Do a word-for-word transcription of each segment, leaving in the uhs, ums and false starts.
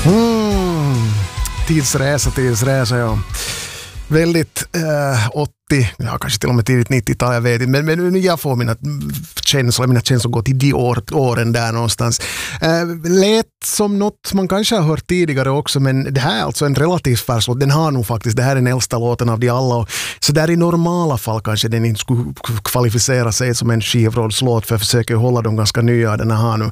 Mm. Tidsresa, tidsresa, ja. Väldigt äh, åttio, ja kanske till och med tidigt nittiotal, jag vet inte. Men, men jag får mina känslor, mina känslor går till de år, åren där någonstans. Äh, lät som något man kanske har hört tidigare också, men det här är alltså en relativt färsk låt. Den har nog faktiskt, det här är den äldsta låten av de alla. Och så där i normala fall kanske den inte skulle kvalificera sig som en skivrådslåt, för jag försöker hålla dem ganska nya. Den har nu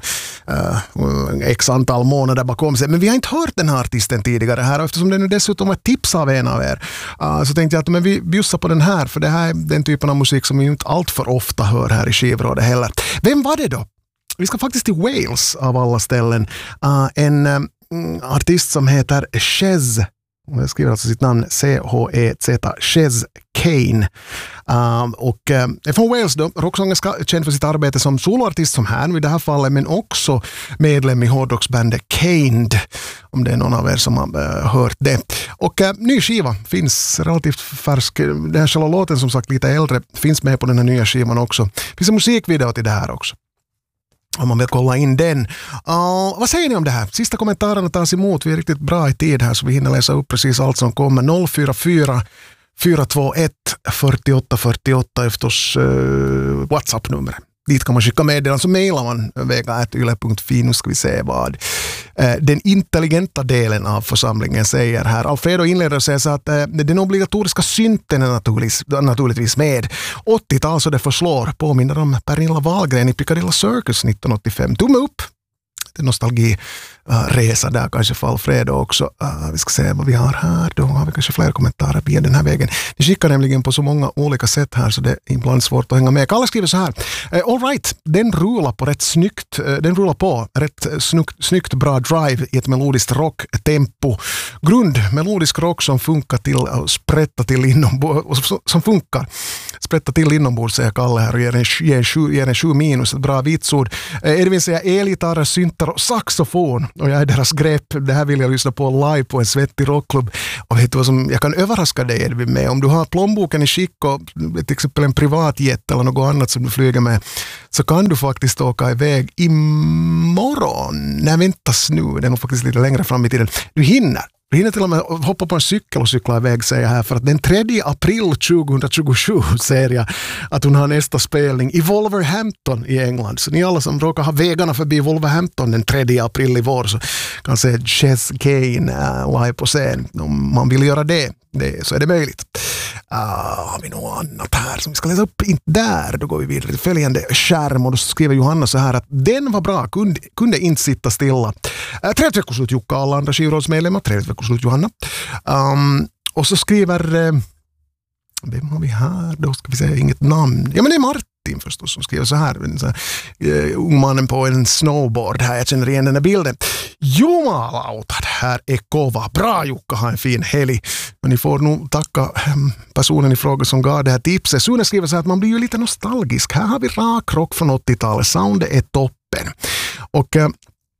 äh, x antal månader bakom sig. Men vi har inte hört den här artisten tidigare här, och eftersom det nu dessutom var tips av en av er, uh, så tänkte jag att men vi bjussar på den här, för det här är den typen av musik som vi inte allt för ofta hör här i skivrådet heller. Vem var det då? Vi ska faktiskt till Wales av alla ställen. Uh, en um, artist som heter Chez, jag skriver alltså sitt namn C H E Z, Chez Kane. Uh, och uh, är från Wales då, rocksångerska, känd för sitt arbete som soloartist som här i det här fallet, men också medlem i hårdrocksbandet Caned, om det är någon av er som har uh, hört det. Och uh, ny skiva finns relativt färsk, den här själva låten som sagt lite äldre, finns med på den här nya skivan också. Finns en musikvideo till det här också, om man vill kolla in den. Uh, vad säger ni om det här? Sista kommentarerna tas emot. Vi är riktigt bra i tid här, så vi hinner läsa upp precis allt som kommer. noll fyra fyra fyra två ett fyra åtta fyra åtta är förstås uh, WhatsApp-nummer. Dit kan man skicka meddelanden, så mejlar man vega at yle punkt fi. Nu ska vi se vad eh, den intelligenta delen av församlingen säger här. Alfredo inleder och säger så att eh, den obligatoriska synten är naturligtvis, naturligtvis med. åttiotal så det förslår. Påminner om Pernilla Wahlgren i Piccadilly Circus nittonhundraåttiofem. Tumme upp! Det är nostalgi uh, resa där kanske för Alfredo också. Uh, vi ska se vad vi har här. Då har vi kanske fler kommentarer via den här vägen. Ni skickar nämligen på så många olika sätt här, så det är ibland svårt att hänga med. Kalle skriver så här. Uh, all right, den rullar på rätt snyggt. Uh, den rullar på rätt snyggt, snyggt bra drive i ett melodiskt rocktempo. Grund melodisk rock som funkar till uh, sprätta till inombords, som funkar. Sprätta till inombords, säger Kalle här och ger en, ger en, sju, ger en sju minus, ett bra vitsord. Uh, Edvin säger elgitarrer, syntar och saxofon, och jag är deras grepp. Det här vill jag lyssna på live på en svettig rockklubb. Och vet du vad som jag kan överraska dig, Edvin, med? Om du har plånboken i skick och till exempel en privatjet eller något annat som du flyger med, så kan du faktiskt åka iväg imorgon. Nej, väntas nu, det är nog faktiskt lite längre fram i tiden. Du hinner. Du hinner till och med hoppa på en cykel och cykla iväg, säger jag här, för att den tredje april tjugohundratjugosju ser jag att hon har nästa spelning i Wolverhampton i England. Så ni alla som råkar ha vägarna förbi Wolverhampton den tredje april i vår, så kan se Chez Kane uh, live på scen. Om man vill göra det, det så är det möjligt. Uh, har vi något annat här som vi ska läsa upp? Inte där, då går vi vidare till följande skärm, och då skriver Johanna så här att den var bra, kunde, kunde inte sitta stilla. Uh, trevligt veckoslut Jukka, alla andra skivrådsmedlemmar, trevligt veckoslut Johanna. Um, och så skriver uh, vem har vi här? Då ska vi säga inget namn. Ja, men det är Martin förstås som skriver så här. Så här uh, ungmannen på en snowboard här. Jag känner igen den här bilden. Jumalauta, här är kova. Bra Jukka, ha en fin helg. Men ni får nog tacka personen i fråga som gav det här tipset. Sune skriver så här att man blir ju lite nostalgisk. Här har vi rak rock från åttiotalet. Soundet är toppen. Och uh,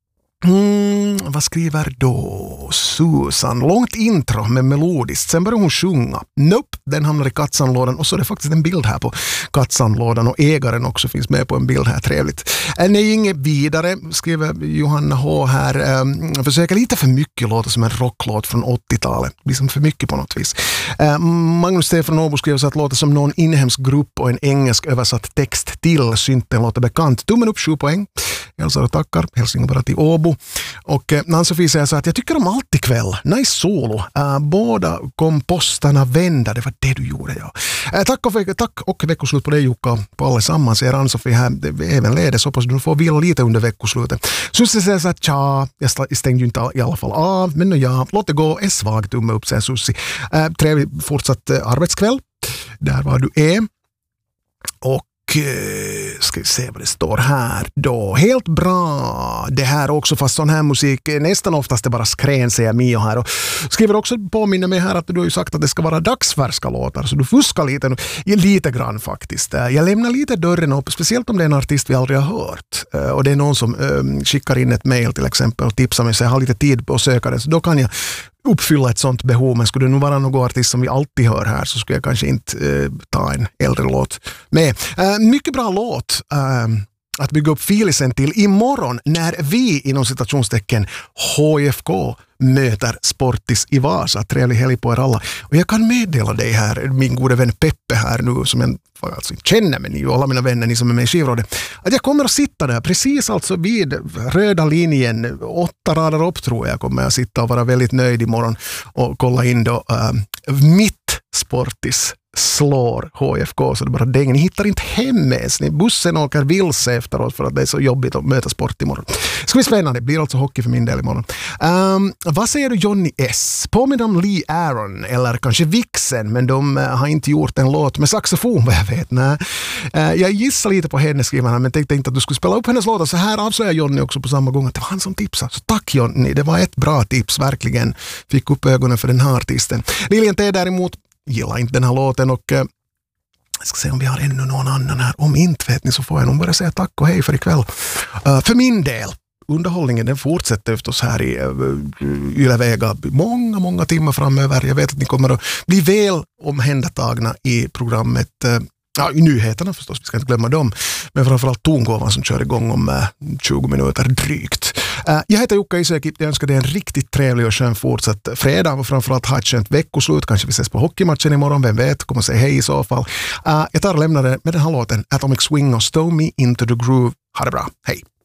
Mm, vad skriver då Susan? Långt intro med melodiskt. Sen börjar hon sjunga. Nope, den hamnar i kattsandlådan. Och så är det faktiskt en bild här på kattsandlådan. Och ägaren också finns med på en bild här. Trevligt. Nej, inget vidare, skriver Johanna H här. Um, försöker lite för mycket låta som en rocklåt från åttiotalet. Liksom för mycket på något vis. Uh, Magnus Stefan Åbo skriver så att låter som någon inhemsk grupp och en engelsk översatt text till synten låter bekant. Tummen upp, sju poäng. Hälsar och tackar. Hälsningar bara till Åbo. Och eh, Ann-Sofie säger så att jag tycker om allt ikväll. Nice solo. Uh, båda kompostarna vända. Det var det du gjorde, ja. Uh, tack, och, tack och veckoslut på dig Jukka. På allesammans. Säger Ann-Sofie här. Även ledes. Hoppas du får vila lite under veckoslutet. Sussi säger så att tja, jag stängde ju inte i alla fall av. Men ja, låt det gå. Är svag tumme upp, säger Sussi. Uh, trevlig fortsatt uh, arbetskväll. Där var du är. Och ska vi se vad det står här då. Helt bra det här också, fast sån här musik nästan oftast är bara skrän, säger Mio här. Och skriver också påminna mig här att du har ju sagt att det ska vara dagsfärska låtar, så du fuskar lite, lite grann faktiskt. Jag lämnar lite dörren upp, speciellt om det är en artist vi aldrig har hört. Och det är någon som um, skickar in ett mejl till exempel och tipsar mig, så jag har lite tid på att söka det, så då kan jag uppfylla ett sånt behov. Men skulle det nu vara någon artist som vi alltid hör här, så skulle jag kanske inte eh, ta en äldre låt med. Eh, mycket bra låt. Eh, att bygga upp filisen till imorgon när vi inom citationstecken H F K möter Sportis i Vasa. Trevlig helg på er alla. Och jag kan meddela dig här, min gode vän Peppe här nu, som jag alltså inte känner, men ni och alla mina vänner, ni som är med i skivrådet, att jag kommer att sitta där precis alltså vid röda linjen, åtta rader upp tror jag, kommer jag sitta och vara väldigt nöjd imorgon och kolla in då äh, mitt Sportis slår H F K, så det bara däng. Ni hittar inte hem ens. Ni bussen åker vilse efteråt för att det är så jobbigt att möta sport imorgon. Det ska bli spännande. Det blir alltså hockey för min del imorgon. Um, vad säger du Johnny S? Påminner om Lee Aaron eller kanske Vixen, men de uh, har inte gjort en låt med saxofon vad jag vet. Nej. Uh, jag gissar lite på henne skriver han, men tänkte inte att du skulle spela upp hennes låtar. Så här avslöjar Johnny också på samma gång att det var han som tipsade. Så tack Johnny, det var ett bra tips verkligen. Fick upp ögonen för den här artisten. Lilian T däremot gillar inte den här låten och uh, jag ska se om vi har ännu någon annan här. Om inte vet ni så får jag nog bara säga tack och hej för ikväll. Uh, för min del, underhållningen den fortsätter förstås här i uh, Ylevega många, många timmar framöver. Jag vet att ni kommer att bli väl omhändertagna i programmet. Uh, Ja, i nyheterna förstås, vi ska inte glömma dem. Men framförallt tongåvan som kör igång om uh, tjugo minuter drygt. Uh, jag heter Jukka Isäki, jag önskar dig en riktigt trevlig och skön fortsatt fredag och framförallt ha ett skönt veckoslut. Kanske vi ses på hockeymatchen imorgon, vem vet, kommer säga hej i så fall. Uh, jag tar och lämnar det med den här låten Atomic Swing och Stow Me Into The Groove. Ha det bra, hej!